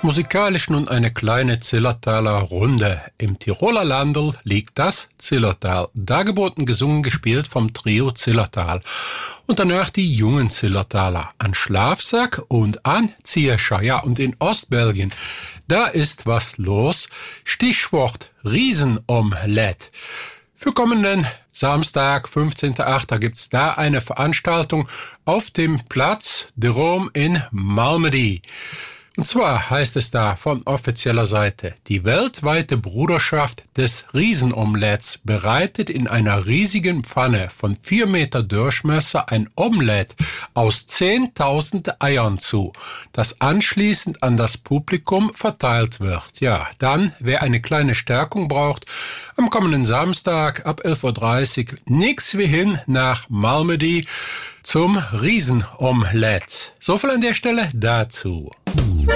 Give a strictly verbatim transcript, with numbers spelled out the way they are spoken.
Musikalisch nun eine kleine Zillertaler Runde. Im Tiroler Landl liegt das Zillertal. Dargeboten, gesungen, gespielt vom Trio Zillertal. Und danach die jungen Zillertaler an Schlafsack und an Zierscher. Ja, und in Ostbelgien, da ist was los. Stichwort Riesenomelette. Für kommenden Samstag, fünfzehnten achten gibt's da eine Veranstaltung auf dem Platz de Rome in Malmedy. Und zwar heißt es da von offizieller Seite, die weltweite Bruderschaft des Riesenomelettes bereitet in einer riesigen Pfanne von vier Meter Durchmesser ein Omelett aus zehntausend Eiern zu, das anschließend an das Publikum verteilt wird. Ja, dann, wer eine kleine Stärkung braucht, am kommenden Samstag ab elf Uhr dreißig nix wie hin nach Malmedy zum Riesenomelett. So viel an der Stelle dazu.